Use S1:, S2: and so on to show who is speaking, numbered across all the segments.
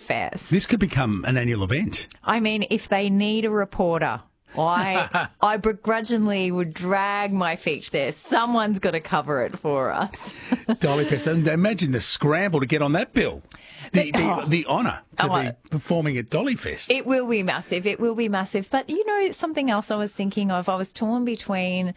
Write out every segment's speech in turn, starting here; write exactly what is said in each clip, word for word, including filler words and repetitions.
S1: Fest.
S2: This could become an annual event.
S1: I mean, if they need a reporter, I I begrudgingly would drag my feet there. Someone's got to cover it for us.
S2: Dolly Fest. And imagine the scramble to get on that bill. The,
S1: But-
S2: the,
S1: oh.
S2: the honour to
S1: Oh,
S2: be
S1: uh,
S2: performing at Dolly Fest.
S1: It will be massive. It will be massive. But, you know, something else I was thinking of, I was torn between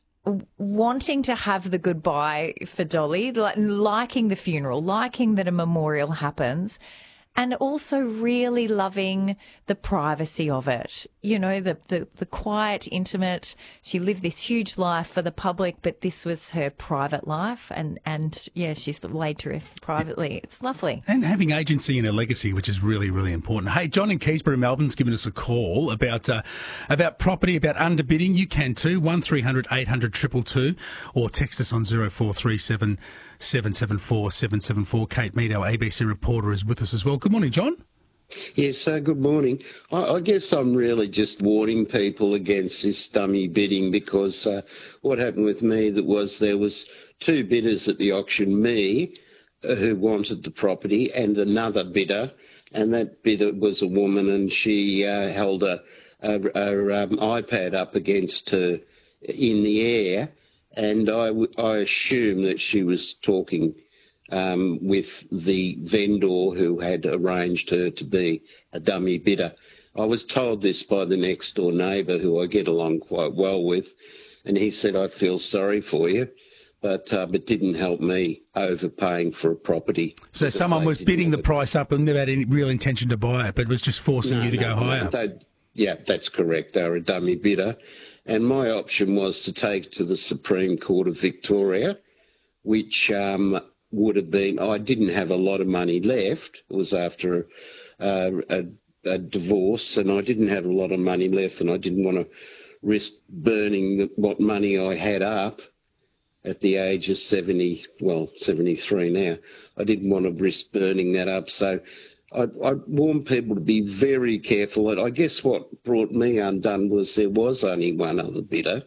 S1: wanting to have the goodbye for Dolly, like, liking the funeral, liking that a memorial happens, and also really loving the privacy of it. You know, the, the, the quiet, intimate, she lived this huge life for the public, but this was her private life. And, and yeah, she's laid to rest privately. It's lovely.
S2: And having agency in her legacy, which is really, really important. Hey, John in Keysborough, Melbourne's given us a call about uh, about property, about underbidding. You can too, one three hundred eight hundred two two two, or text us on zero four three seven seven seven four seven seven four. Kate Mead, our A B C reporter, is with us as well. Good morning, John.
S3: Yes, uh, good morning. I, I guess I'm really just warning people against this dummy bidding, because uh, what happened with me that was there was two bidders at the auction, me, uh, who wanted the property, and another bidder, and that bidder was a woman, and she uh, held a, a, a um, iPad up against her in the air, and I, w- I assume that she was talking Um, with the vendor who had arranged her to be a dummy bidder. I was told this by the next door neighbour, who I get along quite well with, and he said, I feel sorry for you, but um, it didn't help me overpaying for a property.
S2: So
S3: because
S2: someone
S3: they
S2: was
S3: didn't
S2: bidding the
S3: have a-
S2: price up and never had any real intention to buy it, but was just forcing
S3: No,
S2: you to
S3: no,
S2: go
S3: no,
S2: higher.
S3: they- yeah, that's correct. They were a dummy bidder. And my option was to take it to the Supreme Court of Victoria, which um, would have been, I didn't have a lot of money left. It was after uh, a, a divorce, and I didn't have a lot of money left, and I didn't want to risk burning the, what money I had up at the age of seventy, well, seventy-three now. I didn't want to risk burning that up. So I, I warn people to be very careful. And I guess what brought me undone was there was only one other bidder.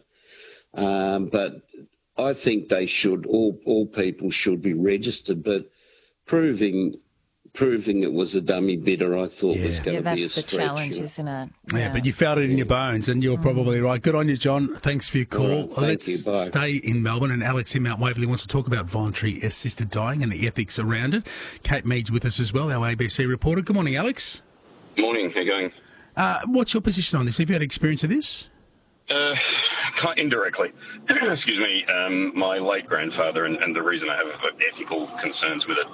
S3: Um, but I think they should, all, all people should be registered, but proving proving it was a dummy bidder, I thought was
S2: Yeah.
S3: going
S1: Yeah,
S3: to be a
S1: that's the
S3: stretch.
S1: challenge,
S3: you know.
S1: isn't it?
S2: Yeah, but you felt it in your bones, and you're probably right. Good on you, John. Thanks for your call.
S3: All right, thank
S2: Let's
S3: you, bye.
S2: stay in Melbourne, and Alex in Mount Waverley wants to talk about voluntary assisted dying and the ethics around it. Kate Mead's with us as well, our A B C reporter. Good morning, Alex.
S4: Morning, how you going?
S2: Uh, what's your position on this? Have you had experience of this?
S4: Uh, kind indirectly. Excuse me. Um, my late grandfather, and, and the reason I have ethical concerns with it,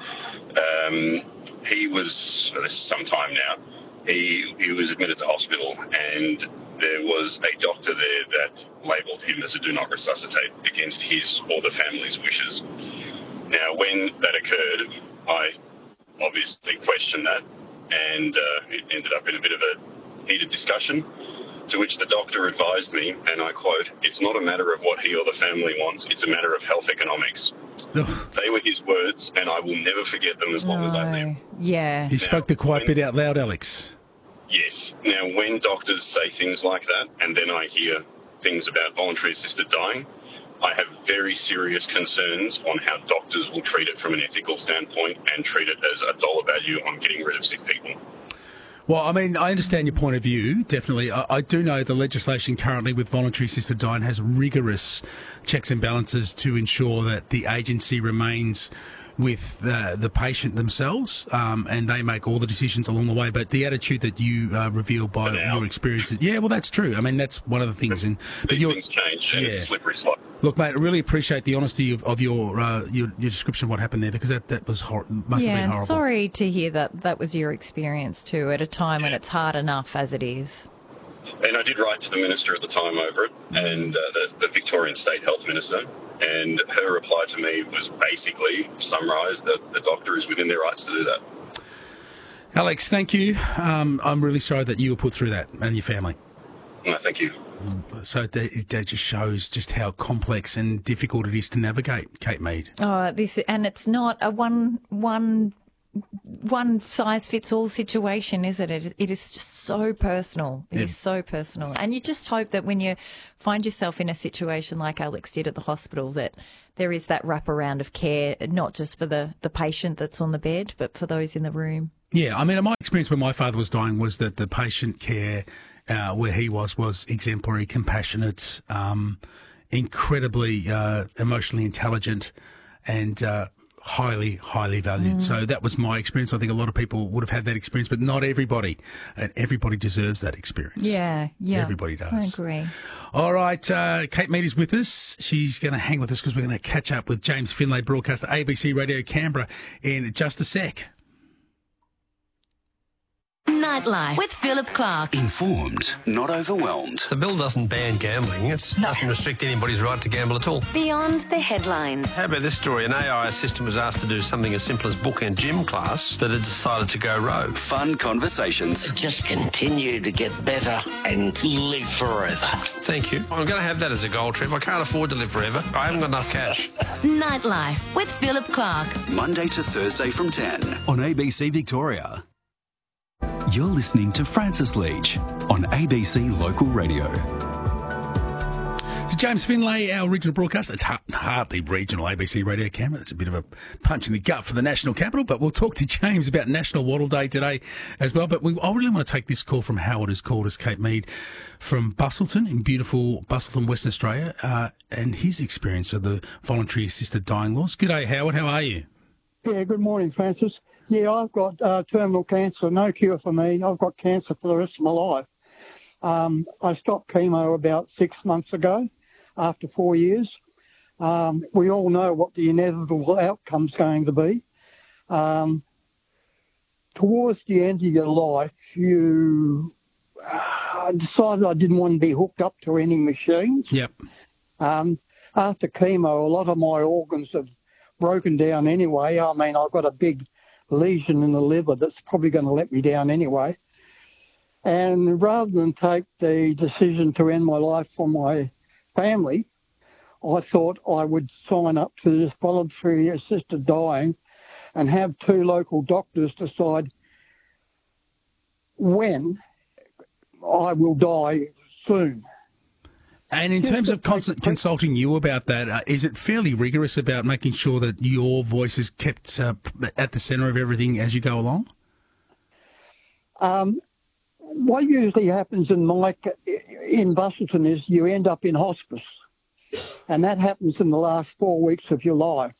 S4: um, he was, this is some time now, he, he was admitted to hospital, and there was a doctor there that labelled him as a do not resuscitate against his or the family's wishes. Now, when that occurred, I obviously questioned that, and uh, it ended up in a bit of a heated discussion, to which the doctor advised me, and I quote, "It's not a matter of what he or the family wants, it's a matter of health economics."
S2: Ugh.
S4: They were his words, and I will never forget them as long as I live.
S1: No. Yeah.
S2: You spoke the quiet bit out loud, Alex.
S4: Yes. Now, when doctors say things like that, and then I hear things about voluntary assisted dying, I have very serious concerns on how doctors will treat it from an ethical standpoint and treat it as a dollar value on getting rid of sick people.
S2: Well, I mean, I understand your point of view, definitely. I, I do know the legislation currently with voluntary assisted dying has rigorous checks and balances to ensure that the agency remains with uh, the patient themselves, um, and they make all the decisions along the way. But the attitude that you uh, reveal by
S4: now.
S2: your experiences, yeah, well, that's true. I mean, that's one of the things. And but
S4: These
S2: you're,
S4: things change, and
S2: yeah.
S4: it's a slippery slope.
S2: Look, mate, I really appreciate the honesty of, of your, uh, your your description of what happened there, because that, that was hor- must
S1: Yeah,
S2: have been
S1: and
S2: horrible.
S1: sorry to hear that that was your experience too, at a time when it's hard enough as it is.
S4: And I did write to the minister at the time over it, and uh, the, the Victorian State Health Minister, and her reply to me was basically summarised that the doctor is within their rights to do that.
S2: Alex, thank you. Um, I'm really sorry that you were put through that, and your family.
S4: No, thank you.
S2: So that, that just shows just how complex and difficult it is to navigate, Kate Mead.
S1: Oh, this and it's not a one one one size fits all situation, is it? It, it is just so personal. It
S2: Yeah.
S1: is so personal, and you just hope that when you find yourself in a situation like Alex did at the hospital, that there is that wraparound of care, not just for the the patient that's on the bed, but for those in the room.
S2: Yeah, I mean, my experience when my father was dying was that the patient care uh, where he was was exemplary, compassionate, um, incredibly uh, emotionally intelligent, and uh, highly, highly valued. Mm. So that was my experience. I think a lot of people would have had that experience, but not everybody. And everybody deserves that experience.
S1: Yeah, yeah.
S2: Everybody does.
S1: I agree.
S2: All right, uh, Kate Mead is with us. She's going to hang with us because we're going to catch up with James Finlay, broadcaster, A B C Radio Canberra, in just a sec.
S5: Nightlife with Philip Clark.
S6: Informed, not overwhelmed.
S7: The bill doesn't ban gambling. It doesn't restrict anybody's right to gamble at all.
S5: Beyond the headlines.
S7: How about this story? An A I assistant was asked to do something as simple as book a gym class, but it decided to go rogue.
S6: Fun conversations.
S8: Just continue to get better and live forever.
S7: Thank you. I'm going to have that as a goal, Trev. I can't afford to live forever. I haven't got enough cash.
S5: Nightlife with Philip Clark.
S6: Monday to Thursday from ten on A B C Victoria. You're listening to Francis Leach on A B C Local Radio.
S2: So James Finlay, our regional broadcaster. It's hardly regional A B C Radio Canberra. It's a bit of a punch in the gut for the national capital, but we'll talk to James about National Waddle Day today as well. But we, I really want to take this call from Howard, who's called us, Kate Mead, from Busselton in beautiful Busselton, Western Australia, uh, and his experience of the voluntary assisted dying laws. Good day, Howard. How are you?
S9: Yeah, good morning, Francis. Yeah, I've got uh, terminal cancer, no cure for me. I've got cancer for the rest of my life. Um, I stopped chemo about six months ago after four years. Um, we all know what the inevitable outcome's going to be. Um, towards the end of your life, you uh, decided I didn't want to be hooked up to any machines.
S2: Yep.
S9: Um, after chemo, a lot of my organs have broken down anyway. I mean, I've got a big lesion in the liver that's probably going to let me down anyway. And rather than take the decision to end my life for my family, I thought I would sign up to this voluntary assisted dying and have two local doctors decide when I will die soon.
S2: And in terms of cons- consulting you about that, uh, is it fairly rigorous about making sure that your voice is kept uh, at the centre of everything as you go along?
S9: Um, what usually happens in my in Busselton is you end up in hospice, and that happens in the last four weeks of your life.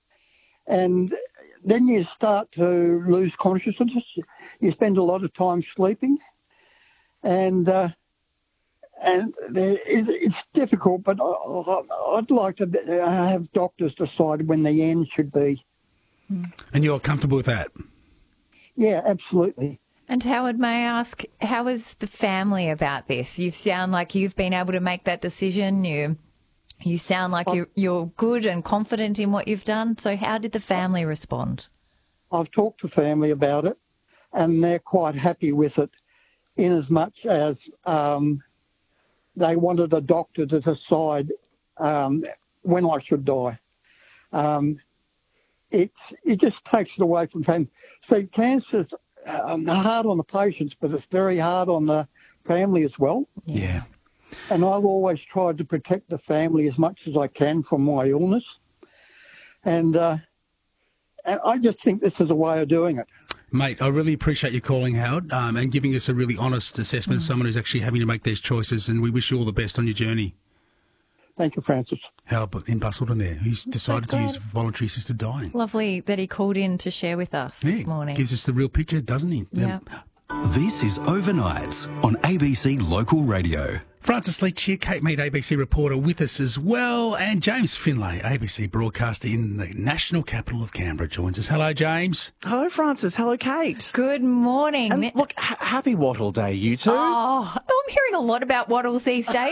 S9: And then you start to lose consciousness. You spend a lot of time sleeping, and... Uh, And it's difficult, but I'd like to have doctors decide when the end should be.
S2: And you're comfortable with that?
S9: Yeah, absolutely.
S1: And Howard, may I ask, how is the family about this? You sound like you've been able to make that decision. You you sound like you're, you're good and confident in what you've done. So how did the family respond?
S9: I've talked to family about it, and they're quite happy with it, in as much as... Um, they wanted a doctor to decide um, when I should die. Um, it's, it just takes it away from family. See, cancer's um, hard on the patients, but it's very hard on the family as well.
S2: Yeah.
S9: And I've always tried to protect the family as much as I can from my illness. And, uh, and I just think this is a way of doing it.
S2: Mate, I really appreciate you calling, Howard, um, and giving us a really honest assessment mm. of someone who's actually having to make these choices, and we wish you all the best on your journey.
S9: Thank you, Francis.
S2: Howard in Busselton there, who's decided so to use voluntary assisted dying.
S1: Lovely that he called in to share with us
S2: yeah,
S1: this morning.
S2: Gives us the real picture, doesn't he?
S1: Yeah.
S6: This is Overnights on A B C Local Radio.
S2: Francis Leach here, Kate Mead, A B C reporter, with us as well. And James Finlay, A B C broadcaster in the national capital of Canberra, joins us. Hello, James.
S10: Hello, Francis. Hello, Kate.
S1: Good morning.
S10: And look, ha- happy Wattle Day, you two.
S1: Oh, I'm hearing a lot about wattles these days.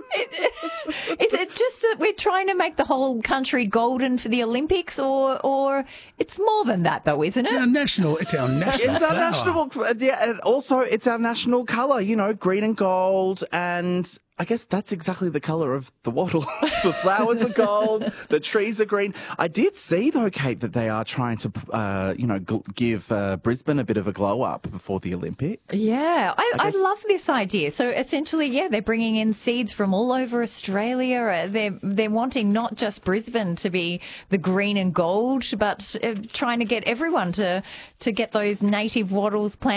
S1: Is it just that we're trying to make the whole country golden for the Olympics, or or it's more than that, though, isn't it?
S2: It's our national. It's our national.
S10: It's our
S2: flower.
S10: national. Yeah, and also it's our national colour. You know, green and gold, and I guess that's exactly the colour of the wattle. The flowers are gold, the trees are green. I did see, though, Kate, that they are trying to, uh, you know, g- give uh, Brisbane a bit of a glow up before the Olympics.
S1: Yeah, I,
S10: I
S1: I,
S10: guess-
S1: love this idea. So essentially, yeah, they're bringing in seeds from all over Australia. Uh, They're they're wanting not just Brisbane to be the green and gold, but uh, trying to get everyone to to get those native wattles planted.